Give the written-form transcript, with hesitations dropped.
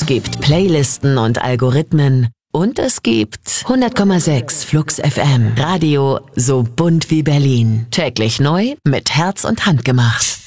gibt Playlisten und Algorithmen. Und es gibt 100,6 Flux FM. Radio so bunt wie Berlin. Täglich neu mit Herz und Hand gemacht.